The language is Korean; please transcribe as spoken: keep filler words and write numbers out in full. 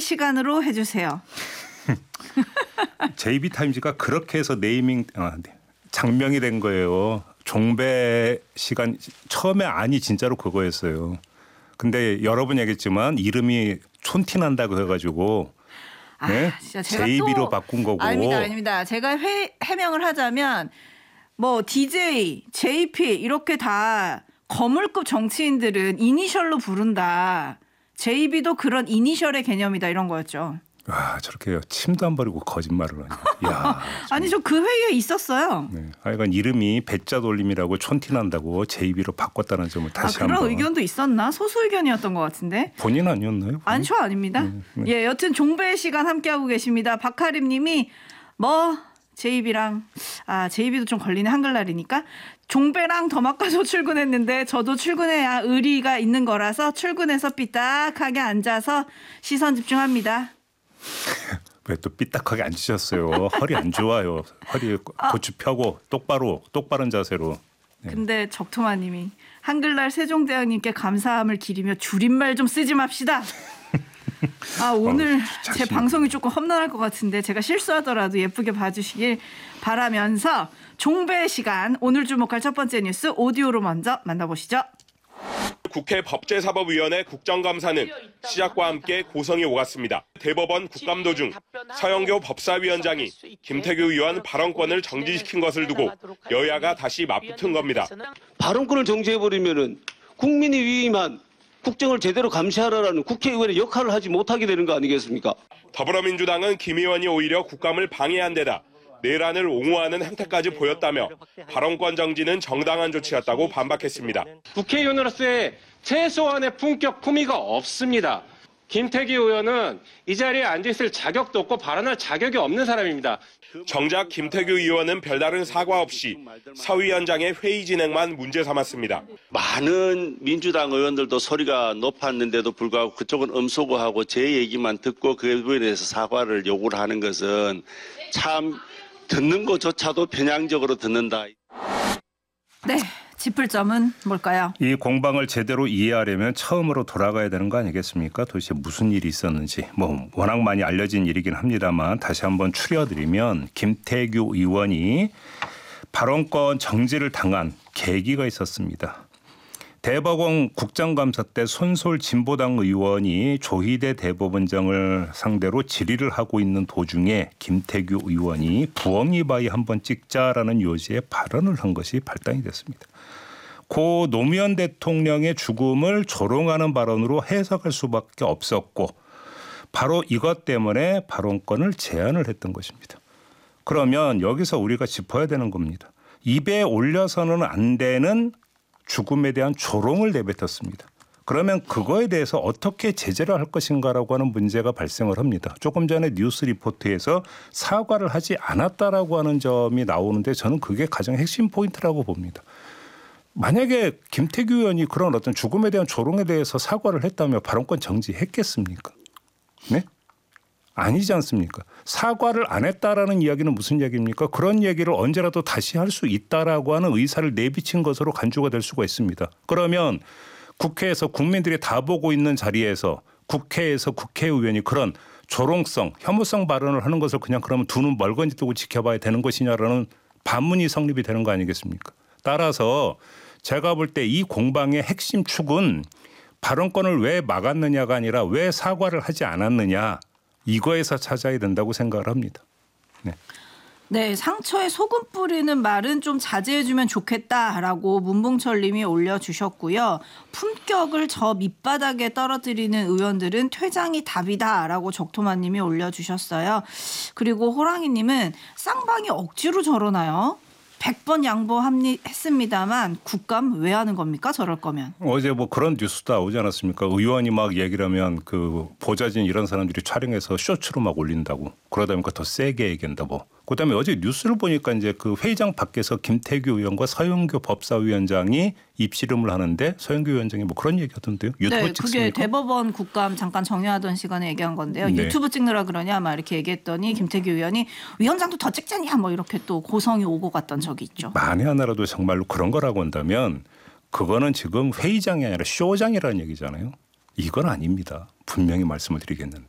시간으로 해주세요. 제이비타임즈가 그렇게 해서 네이밍 아, 장명이 된 거예요. 종배 시간 처음에 아니 진짜로 그거였어요. 근데 여러 번 얘기했지만 이름이 촌티난다고 해가지고 네? 아, 제이비로 바꾼 거고. 아닙니다. 아닙니다. 제가 회, 해명을 하자면 뭐 디제이, 제이피 이렇게 다 거물급 정치인들은 이니셜로 부른다. 제이비도 그런 이니셜의 개념이다 이런 거였죠. 아 저렇게 침도 안 버리고 거짓말을 하냐. 야, 아니 저 그 회의에 있었어요. 네. 하여간 이름이 배짜 돌림이라고 촌티난다고 제이비로 바꿨다는 점을 다시 아, 그런 한번. 의견도 있었나? 소수 의견이었던 것 같은데. 본인 아니었나요? 아니 저 아닙니다. 네, 네. 예, 여튼 종배의 시간 함께하고 계십니다. 박하림님이 뭐 제이비랑 아 제이비도 좀 걸리네 한글날이니까 종배랑 더 막가서 출근했는데 저도 출근해야 의리가 있는 거라서 출근해서 삐딱하게 앉아서 시선 집중합니다. 왜 또 삐딱하게 앉으셨어요? 허리 안 좋아요. 허리 고추 펴고 똑바로 똑바른 자세로. 네. 근데 적토마님이 한글날 세종대왕님께 감사함을 기리며 줄임말 좀 쓰지 맙시다. 아 오늘 어, 제 방송이 조금 험난할 것 같은데 제가 실수하더라도 예쁘게 봐주시길 바라면서 종배의 시간 오늘 주목할 첫 번째 뉴스 오디오로 먼저 만나보시죠. 국회 법제사법위원회 국정감사는 시작과 함께 고성이 오갔습니다. 대법원 국감도 중 서영교 법사위원장이 김태규 의원 발언권을 정지시킨 것을 두고 여야가 다시 맞붙은 겁니다. 발언권을 정지해버리면은 국민이 위임한 국정을 제대로 감시하라는 국회의원의 역할을 하지 못하게 되는 거 아니겠습니까? 더불어민주당은 김 의원이 오히려 국감을 방해한 데다 내란을 옹호하는 행태까지 보였다며 발언권 정지는 정당한 조치였다고 반박했습니다. 국회의원으로서의 최소한의 품격 품위가 없습니다. 김태기 의원은 이 자리에 앉아있을 자격도 없고 발언할 자격이 없는 사람입니다. 정작 김태규 의원은 별다른 사과 없이 서 위원장의 회의 진행만 문제 삼았습니다. 많은 민주당 의원들도 소리가 높았는데도 불구하고 그쪽은 음소거하고 제 얘기만 듣고 그 부분에 대해서 사과를 요구를 하는 것은 참 듣는 것조차도 편향적으로 듣는다. 네, 짚을 점은 뭘까요? 이 공방을 제대로 이해하려면 처음으로 돌아가야 되는 거 아니겠습니까? 도대체 무슨 일이 있었는지. 뭐 워낙 많이 알려진 일이긴 합니다만 다시 한번 추려드리면 김태규 의원이 발언권 정지를 당한 계기가 있었습니다. 대법원 국정감사 때 손솔 진보당 의원이 조희대 대법원장을 상대로 질의를 하고 있는 도중에 김태규 의원이 부엉이 바위 한번 찍자라는 요지의 발언을 한 것이 발단이 됐습니다. 고 노무현 대통령의 죽음을 조롱하는 발언으로 해석할 수밖에 없었고 바로 이것 때문에 발언권을 제한을 했던 것입니다. 그러면 여기서 우리가 짚어야 되는 겁니다. 입에 올려서는 안 되는 죽음에 대한 조롱을 내뱉었습니다. 그러면 그거에 대해서 어떻게 제재를 할 것인가라고 하는 문제가 발생을 합니다. 조금 전에 뉴스 리포트에서 사과를 하지 않았다라고 하는 점이 나오는데 저는 그게 가장 핵심 포인트라고 봅니다. 만약에 김태규 의원이 그런 어떤 죽음에 대한 조롱에 대해서 사과를 했다면 발언권 정지했겠습니까? 네? 아니지 않습니까? 사과를 안 했다라는 이야기는 무슨 얘기입니까? 그런 얘기를 언제라도 다시 할 수 있다라고 하는 의사를 내비친 것으로 간주가 될 수가 있습니다. 그러면 국회에서 국민들이 다 보고 있는 자리에서 국회에서 국회의원이 그런 조롱성, 혐오성 발언을 하는 것을 그냥 그러면 두 눈 멀거니 뜨고 지켜봐야 되는 것이냐라는 반문이 성립이 되는 거 아니겠습니까? 따라서 제가 볼 때 이 공방의 핵심 축은 발언권을 왜 막았느냐가 아니라 왜 사과를 하지 않았느냐. 이거에서 찾아야 된다고 생각을 합니다. 네. 네, 상처에 소금 뿌리는 말은 좀 자제해주면 좋겠다라고 문봉철 님이 올려주셨고요. 품격을 저 밑바닥에 떨어뜨리는 의원들은 퇴장이 답이다라고 적토만 님이 올려주셨어요. 그리고 호랑이 님은 쌍방이 억지로 저러나요? 백 번 양보했습니다만 국감 왜 하는 겁니까? 저럴 거면. 어제 뭐 그런 뉴스도 나오지 않았습니까? 의원이 막 얘기를 하면 그 보좌진 이런 사람들이 촬영해서 쇼츠로 막 올린다고. 그러다 보니까 더 세게 얘기한다 뭐. 그다음에 어제 뉴스를 보니까 이제 그 회의장 밖에서 김태규 의원과 서영교 법사위원장이 입씨름을 하는데 서영교 위원장이 뭐 그런 얘기 하던데요. 유튜브 네, 찍습니까? 그게 대법원 국감 잠깐 정리하던 시간에 얘기한 건데요. 네. 유튜브 찍느라 그러냐 막 이렇게 얘기했더니 김태규 의원이 위원장도 더 찍자냐 뭐 이렇게 또 고성이 오고 갔던 적이 있죠. 만에 하나라도 정말로 그런 거라고 한다면 그거는 지금 회의장이 아니라 쇼장이라는 얘기잖아요. 이건 아닙니다. 분명히 말씀을 드리겠는데.